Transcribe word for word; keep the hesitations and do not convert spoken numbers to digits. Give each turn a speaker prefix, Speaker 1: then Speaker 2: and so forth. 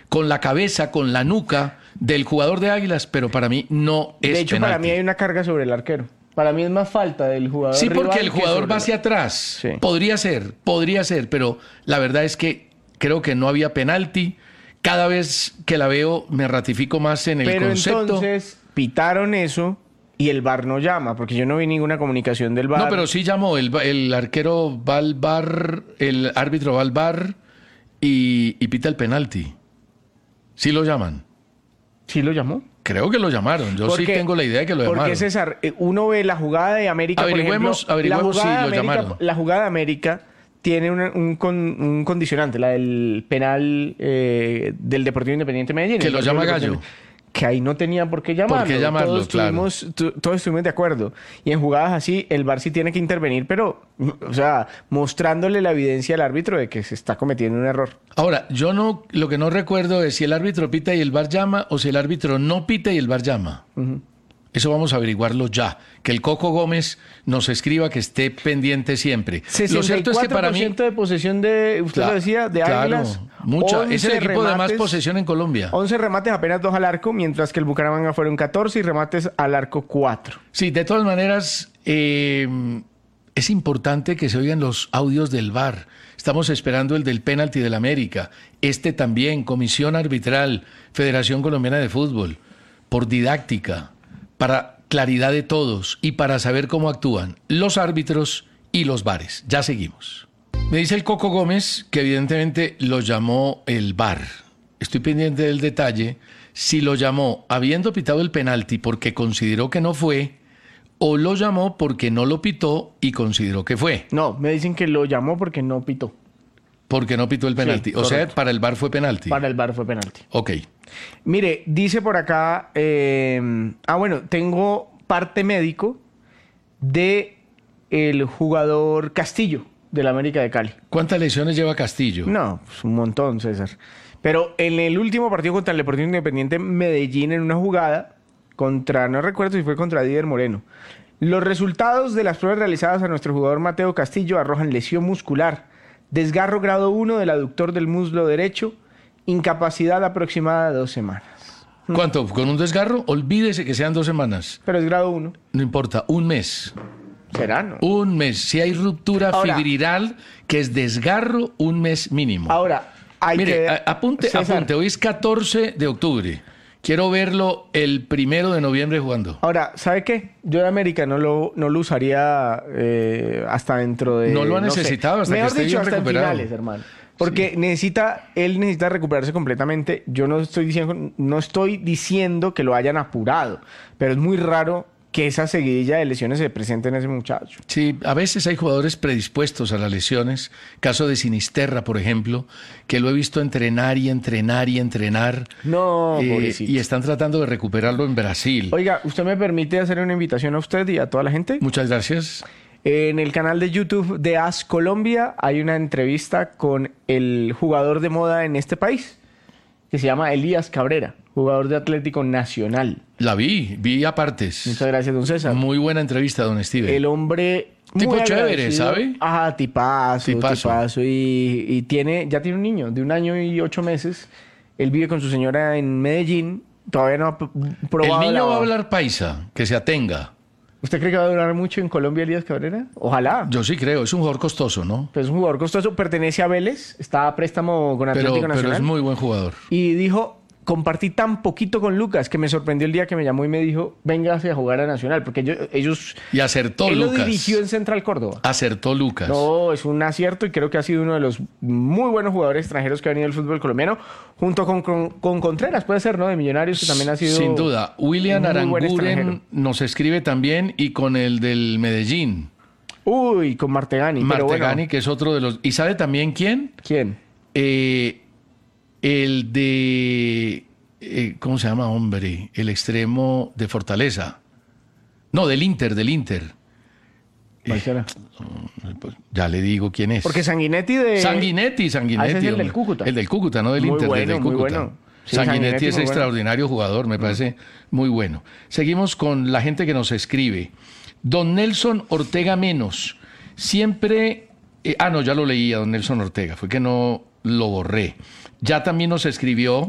Speaker 1: con la cabeza, con la nuca del jugador de Águilas, pero para mí no es
Speaker 2: De hecho,
Speaker 1: penalti.
Speaker 2: para mí hay una carga sobre el arquero. Para mí es más falta del jugador
Speaker 1: Sí,
Speaker 2: rival
Speaker 1: porque el
Speaker 2: que
Speaker 1: jugador
Speaker 2: sobre
Speaker 1: va
Speaker 2: el-
Speaker 1: hacia atrás.
Speaker 2: Sí.
Speaker 1: Podría ser, podría ser, pero la verdad es que creo que no había penalti. Cada vez que la veo me ratifico más en el
Speaker 2: Pero
Speaker 1: concepto.
Speaker 2: entonces pitaron eso y el V A R no llama, porque yo no vi ninguna comunicación del V A R.
Speaker 1: No, pero sí llamó, el, el arquero va al V A R, el árbitro va al V A R y, y pita el penalti. Sí lo llaman.
Speaker 2: ¿Sí lo llamó?
Speaker 1: Creo que lo llamaron. Yo sí
Speaker 2: Porque-
Speaker 1: tengo la idea de que lo llamaron.
Speaker 2: Porque César, eh, uno ve la jugada de América,
Speaker 1: Averigüemos-
Speaker 2: por ejemplo,
Speaker 1: averigüemos
Speaker 2: la jugada
Speaker 1: si
Speaker 2: de
Speaker 1: lo
Speaker 2: América,
Speaker 1: llamaron.
Speaker 2: la jugada de América tiene una- un, con- un condicionante, la del penal eh, del Deportivo Independiente Medellín.
Speaker 1: Que
Speaker 2: el
Speaker 1: lo
Speaker 2: partido
Speaker 1: llama
Speaker 2: del
Speaker 1: Gallo.
Speaker 2: Deportivo- Que ahí no tenía por qué llamarlo.
Speaker 1: ¿Por qué llamarlo?
Speaker 2: Todos
Speaker 1: Claro.
Speaker 2: estuvimos, tu- todos estuvimos de acuerdo. Y en jugadas así, el V A R sí tiene que intervenir, pero, o sea, mostrándole la evidencia al árbitro de que se está cometiendo un error.
Speaker 1: Ahora, yo no, lo que no recuerdo es si el árbitro pita y el V A R llama o si el árbitro no pita y el V A R llama. Eso vamos a averiguarlo ya. Que el Coco Gómez nos escriba, que esté pendiente siempre. Lo cierto es que para mí...
Speaker 2: de posesión de, usted lo decía, de
Speaker 1: claro,
Speaker 2: Águilas.
Speaker 1: mucha. Es el
Speaker 2: once
Speaker 1: equipo de más
Speaker 2: remates,
Speaker 1: posesión en Colombia.
Speaker 2: once remates, apenas dos al arco, mientras que el Bucaramanga fueron catorce y remates al arco cuatro.
Speaker 1: Sí, de todas maneras, eh, es importante que se oigan los audios del V A R. Estamos esperando el del penalti del América. Este también, Comisión Arbitral, Federación Colombiana de Fútbol, por didáctica, para claridad de todos y para saber cómo actúan los árbitros y los V A Res. Ya seguimos. Me dice el Coco Gómez que evidentemente lo llamó el V A R. Estoy pendiente del detalle. Si lo llamó habiendo pitado el penalti porque consideró que no fue, o lo llamó porque no lo pitó y consideró que fue,
Speaker 2: No, me dicen que lo llamó porque no pitó.
Speaker 1: porque no pitó el penalti.
Speaker 2: Sí,
Speaker 1: o sea,
Speaker 2: correcto.
Speaker 1: para el V A R fue penalti.
Speaker 2: Para el V A R fue penalti.
Speaker 1: Ok.
Speaker 2: Mire, dice por acá, eh, ah bueno, tengo parte médico de el jugador Castillo del América de Cali.
Speaker 1: ¿Cuántas lesiones lleva Castillo?
Speaker 2: No, pues un montón, César. Pero en el último partido contra el Deportivo Independiente Medellín, en una jugada contra, no recuerdo si fue contra Díder Moreno, los resultados de las pruebas realizadas a nuestro jugador Mateo Castillo arrojan lesión muscular, desgarro grado uno del aductor del muslo derecho, incapacidad aproximada de dos semanas.
Speaker 1: ¿Cuánto? ¿Con un desgarro? Olvídese que sean dos semanas.
Speaker 2: Pero es grado uno.
Speaker 1: No importa, un mes.
Speaker 2: ¿Será, no?
Speaker 1: Un mes. Si hay ruptura
Speaker 2: Ahora-
Speaker 1: fibrilar, que es desgarro, un mes mínimo.
Speaker 2: Ahora, hay
Speaker 1: Mire,
Speaker 2: que...
Speaker 1: a- apunte,
Speaker 2: César,
Speaker 1: apunte. Hoy es catorce de octubre. Quiero verlo el primero de noviembre jugando.
Speaker 2: Ahora, ¿sabe qué? Yo de América no lo, no lo usaría eh, hasta dentro de...
Speaker 1: No lo ha
Speaker 2: sé.
Speaker 1: necesitado hasta que
Speaker 2: Mejor
Speaker 1: esté
Speaker 2: dicho,
Speaker 1: bien
Speaker 2: hasta en
Speaker 1: recuperado.
Speaker 2: finales, hermano. Porque necesita, él necesita recuperarse completamente. Yo no estoy diciendo, no estoy diciendo que lo hayan apurado, pero es muy raro que esa seguidilla de lesiones se presente en ese muchacho.
Speaker 1: Sí, a veces hay jugadores predispuestos a las lesiones. Caso de Sinisterra, por ejemplo, que lo he visto entrenar y entrenar y entrenar.
Speaker 2: No,
Speaker 1: eh,
Speaker 2: pobrecito.
Speaker 1: y están tratando de recuperarlo en Brasil.
Speaker 2: Oiga, ¿usted me permite hacer una invitación a usted y a toda la gente?
Speaker 1: Muchas gracias.
Speaker 2: En el canal de YouTube de As Colombia hay una entrevista con el jugador de moda en este país, que se llama Elías Cabrera, jugador de Atlético Nacional.
Speaker 1: La vi, vi a partes.
Speaker 2: Muchas gracias, don César.
Speaker 1: Muy buena entrevista, don Steven.
Speaker 2: El hombre muy
Speaker 1: Tipo chévere,
Speaker 2: agradecido.
Speaker 1: ¿sabe?
Speaker 2: Ajá, tipazo,
Speaker 1: Tipazo.
Speaker 2: tipazo. Y, y tiene, ya tiene un niño de un año y ocho meses. Él vive con su señora en Medellín. Todavía no ha p- probado
Speaker 1: El niño
Speaker 2: la-
Speaker 1: va a hablar paisa, que se atenga.
Speaker 2: ¿Usted cree que va a durar mucho en Colombia Elías Cabrera? Ojalá.
Speaker 1: Yo sí creo, es un jugador costoso, ¿no?
Speaker 2: Pues es un jugador costoso, pertenece a Vélez, está a préstamo con
Speaker 1: Pero,
Speaker 2: Atlético
Speaker 1: pero
Speaker 2: Nacional.
Speaker 1: es muy buen jugador.
Speaker 2: Y dijo, compartí tan poquito con Lucas que me sorprendió el día que me llamó y me dijo, véngase a jugar a Nacional, porque ellos... ellos
Speaker 1: Y acertó
Speaker 2: él
Speaker 1: Lucas.
Speaker 2: lo dirigió en Central Córdoba.
Speaker 1: Acertó Lucas.
Speaker 2: No, es un acierto y creo que ha sido uno de los muy buenos jugadores extranjeros que ha venido el fútbol colombiano, junto con, con, con Contreras, puede ser, ¿no? De Millonarios, que también ha sido...
Speaker 1: Sin duda. William
Speaker 2: un muy buen
Speaker 1: Aranguren
Speaker 2: extranjero.
Speaker 1: nos escribe también y con el del Medellín.
Speaker 2: Uy, con Martegani. pero
Speaker 1: Martegani,
Speaker 2: bueno,
Speaker 1: que es otro de los... ¿Y sabe también quién?
Speaker 2: ¿quién?
Speaker 1: Eh, el de... eh, ¿Cómo se llama, hombre? El extremo de Fortaleza. No, del Inter, del Inter.
Speaker 2: ¿Cuál será?
Speaker 1: Pues ya le digo quién es.
Speaker 2: Porque Sanguinetti de...
Speaker 1: Sanguinetti, Sanguinetti.
Speaker 2: Ah, ese es el
Speaker 1: hombre.
Speaker 2: del Cúcuta.
Speaker 1: El del Cúcuta, no del
Speaker 2: Muy
Speaker 1: Inter,
Speaker 2: bueno,
Speaker 1: del
Speaker 2: muy
Speaker 1: Cúcuta.
Speaker 2: bueno. Sí,
Speaker 1: Sanguinetti,
Speaker 2: Sanguinetti
Speaker 1: es
Speaker 2: muy bueno.
Speaker 1: extraordinario jugador, me parece muy bueno. Seguimos con la gente que nos escribe. Don Nelson Ortega Menos. Siempre... eh, ah, no, ya lo leía, don Nelson Ortega. Fue que no lo borré. Ya también nos escribió